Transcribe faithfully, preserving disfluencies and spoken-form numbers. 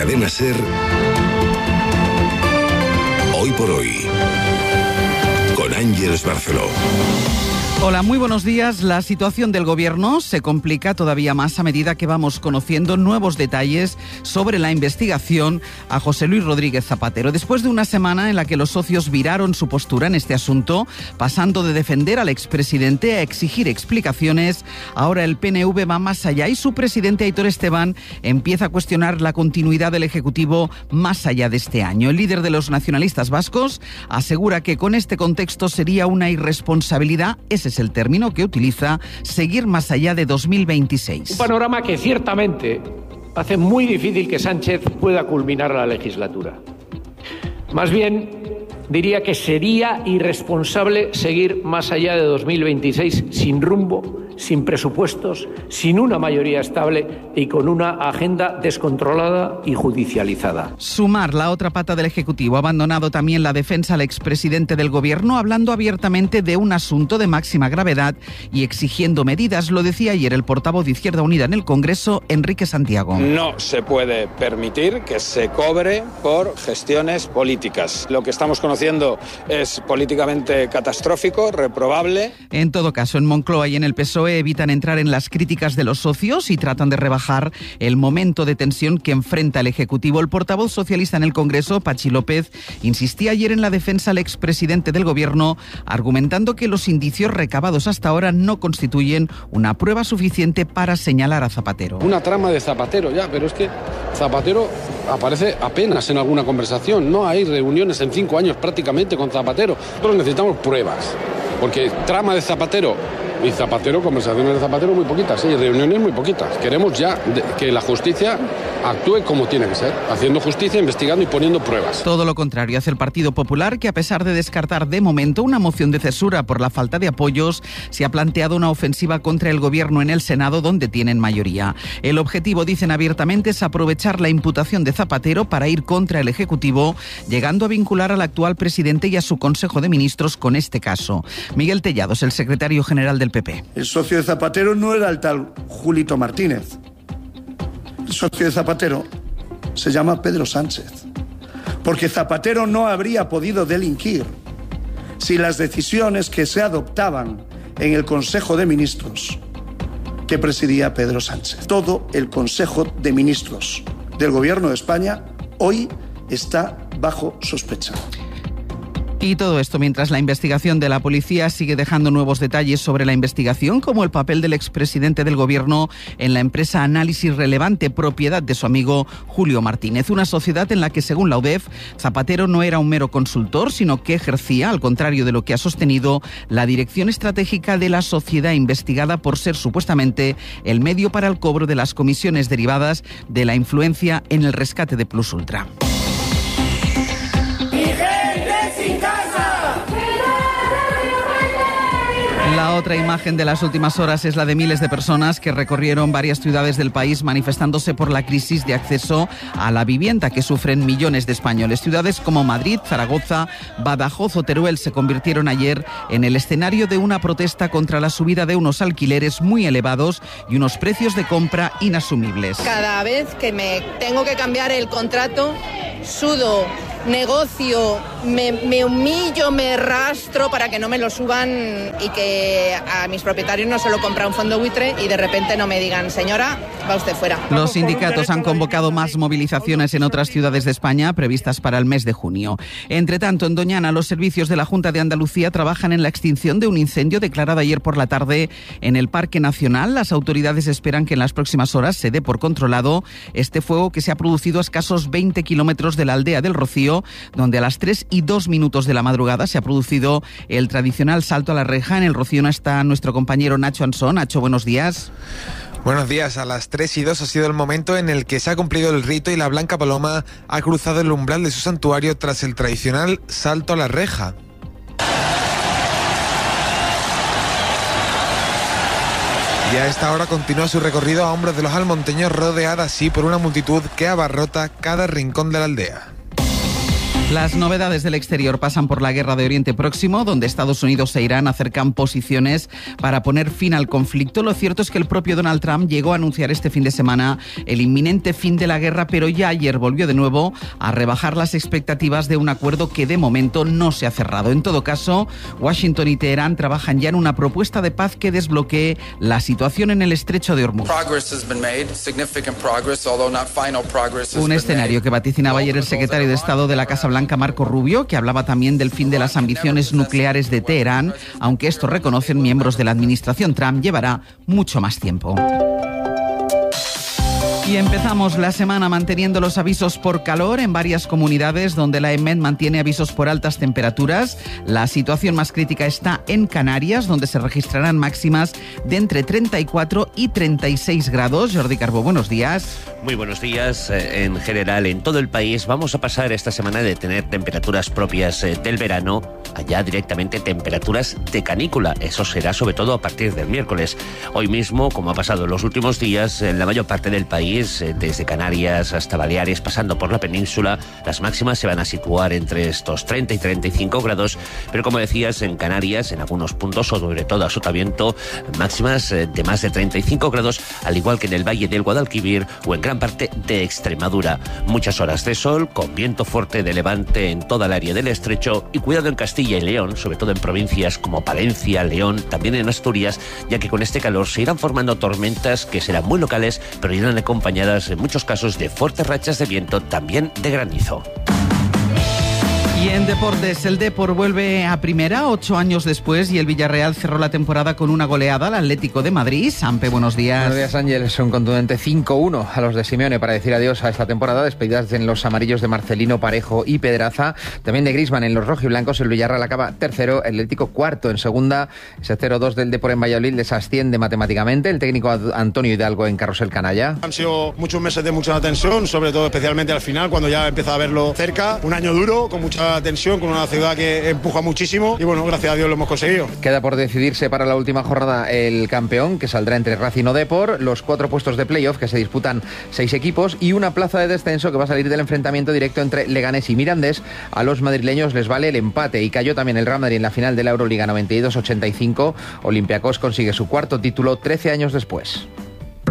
Cadena SER, Hoy por Hoy, con Ángeles Barceló. Hola, muy buenos días. La situación del Gobierno se complica todavía más a medida que vamos conociendo nuevos detalles sobre la investigación a José Luis Rodríguez Zapatero. Después de una semana en la que los socios viraron su postura en este asunto, pasando de defender al expresidente a exigir explicaciones, ahora el P N V va más allá y su presidente Aitor Esteban empieza a cuestionar la continuidad del Ejecutivo más allá de este año. El líder de los nacionalistas vascos asegura que con este contexto sería una irresponsabilidad, ese es el término que utiliza, seguir más allá de dos mil veintiséis. Un panorama que ciertamente hace muy difícil que Sánchez pueda culminar la legislatura. Más bien, diría que sería irresponsable seguir más allá de dos mil veintiséis sin rumbo, sin presupuestos, sin una mayoría estable y con una agenda descontrolada y judicializada. Sumar, la otra pata del Ejecutivo, ha abandonado también la defensa al expresidente del Gobierno, hablando abiertamente de un asunto de máxima gravedad y exigiendo medidas. Lo decía ayer el portavoz de Izquierda Unida en el Congreso, Enrique Santiago. No se puede permitir que se cobre por gestiones políticas. Lo que estamos conociendo es políticamente catastrófico, reprobable. En todo caso, en Moncloa y en el P S O E evitan entrar en las críticas de los socios y tratan de rebajar el momento de tensión que enfrenta el Ejecutivo. El portavoz socialista en el Congreso, Patxi López, insistía ayer en la defensa al expresidente del Gobierno, argumentando que los indicios recabados hasta ahora no constituyen una prueba suficiente para señalar a Zapatero. Una trama de Zapatero, ya, pero es que Zapatero aparece apenas en alguna conversación. No hay reuniones en cinco años prácticamente con Zapatero. Nosotros necesitamos pruebas, porque trama de Zapatero y Zapatero, conversaciones de Zapatero muy poquitas, sí, reuniones muy poquitas. Queremos ya de, que la justicia actúe como tiene que ser, haciendo justicia, investigando y poniendo pruebas. Todo lo contrario hace el Partido Popular, que a pesar de descartar de momento una moción de censura por la falta de apoyos, se ha planteado una ofensiva contra el Gobierno en el Senado, donde tienen mayoría. El objetivo, dicen abiertamente, es aprovechar la imputación de Zapatero para ir contra el Ejecutivo, llegando a vincular al actual presidente y a su Consejo de Ministros con este caso. Miguel Tellados, el secretario general del P P. El socio de Zapatero no era el tal Julito Martínez. El socio de Zapatero se llama Pedro Sánchez. Porque Zapatero no habría podido delinquir si las decisiones que se adoptaban en el Consejo de Ministros que presidía Pedro Sánchez. Todo el Consejo de Ministros del Gobierno de España hoy está bajo sospecha. Y todo esto mientras la investigación de la policía sigue dejando nuevos detalles sobre la investigación, como el papel del expresidente del Gobierno en la empresa Análisis Relevante, propiedad de su amigo Julio Martínez. Una sociedad en la que, según la U D E F, Zapatero no era un mero consultor, sino que ejercía, al contrario de lo que ha sostenido, la dirección estratégica de la sociedad investigada por ser supuestamente el medio para el cobro de las comisiones derivadas de la influencia en el rescate de Plus Ultra. La otra imagen de las últimas horas es la de miles de personas que recorrieron varias ciudades del país manifestándose por la crisis de acceso a la vivienda que sufren millones de españoles. Ciudades como Madrid, Zaragoza, Badajoz o Teruel se convirtieron ayer en el escenario de una protesta contra la subida de unos alquileres muy elevados y unos precios de compra inasumibles. Cada vez que me tengo que cambiar el contrato, sudo, negocio, me, me humillo, me rastro para que no me lo suban y que a mis propietarios no se lo compra un fondo buitre y de repente no me digan, señora, va usted fuera. Los sindicatos han convocado más movilizaciones en otras ciudades de España previstas para el mes de junio. Entre tanto, en Doñana, los servicios de la Junta de Andalucía trabajan en la extinción de un incendio declarado ayer por la tarde en el Parque Nacional. Las autoridades esperan que en las próximas horas se dé por controlado este fuego que se ha producido a escasos veinte kilómetros de la aldea del Rocío, donde a las tres y dos minutos de la madrugada se ha producido el tradicional salto a la reja. En el Rocío está nuestro compañero Nacho Ansón. Nacho, buenos días. Buenos días. A las tres y dos ha sido el momento en el que se ha cumplido el rito y la Blanca Paloma ha cruzado el umbral de su santuario tras el tradicional salto a la reja. Y a esta hora continúa su recorrido a hombros de los almonteños, rodeada así por una multitud que abarrota cada rincón de la aldea. Las novedades del exterior pasan por la guerra de Oriente Próximo, donde Estados Unidos e Irán acercan posiciones para poner fin al conflicto. Lo cierto es que el propio Donald Trump llegó a anunciar este fin de semana el inminente fin de la guerra, pero ya ayer volvió de nuevo a rebajar las expectativas de un acuerdo que de momento no se ha cerrado. En todo caso, Washington y Teherán trabajan ya en una propuesta de paz que desbloquee la situación en el estrecho de Hormuz. Un escenario que vaticinaba ayer el secretario de Estado de la Casa Blanca, Marco Rubio, que hablaba también del fin de las ambiciones nucleares de Teherán, aunque esto, reconocen miembros de la administración Trump, llevará mucho más tiempo. Y empezamos la semana manteniendo los avisos por calor en varias comunidades donde la EMET mantiene avisos por altas temperaturas. La situación más crítica está en Canarias, donde se registrarán máximas de entre treinta y cuatro y treinta y seis grados. Jordi Carbó, buenos días. Muy buenos días. En general, en todo el país vamos a pasar esta semana de tener temperaturas propias del verano allá directamente temperaturas de canícula. Eso será sobre todo a partir del miércoles. Hoy mismo, como ha pasado en los últimos días, en la mayor parte del país, desde Canarias hasta Baleares, pasando por la península, las máximas se van a situar entre estos treinta y treinta y cinco grados, pero como decías, en Canarias, en algunos puntos, sobre todo a sotavento, máximas de más de treinta y cinco grados, al igual que en el Valle del Guadalquivir o en gran parte de Extremadura. Muchas horas de sol, con viento fuerte de levante en toda el área del estrecho, y cuidado en Castilla y León, sobre todo en provincias como Palencia, León, también en Asturias, ya que con este calor se irán formando tormentas que serán muy locales, pero irán acompañadas en muchos casos de fuertes rachas de viento, también de granizo. Y en deportes, el Depor vuelve a primera ocho años después y el Villarreal cerró la temporada con una goleada al Atlético de Madrid. Sampe, buenos días. Buenos días, Ángeles. Un contundente cinco uno a los de Simeone para decir adiós a esta temporada. Despedidas en los amarillos de Marcelino, Parejo y Pedraza. También de Griezmann en los rojiblancos. El Villarreal acaba tercero, el Atlético cuarto en segunda. Ese cero dos del Depor en Valladolid les asciende matemáticamente. El técnico Antonio Hidalgo en Carrusel Canalla. Han sido muchos meses de mucha tensión, sobre todo especialmente al final, cuando ya empieza a verlo cerca. Un año duro, con mucha tensión, con una ciudad que empuja muchísimo y bueno, gracias a Dios lo hemos conseguido. Queda por decidirse para la última jornada el campeón, que saldrá entre Racing o Depor, los cuatro puestos de playoff que se disputan seis equipos y una plaza de descenso que va a salir del enfrentamiento directo entre Leganés y Mirandés. A los madrileños les vale el empate y cayó también el Real Madrid en la final de la Euroliga noventa y dos ochenta y cinco. Olympiacos consigue su cuarto título trece años después.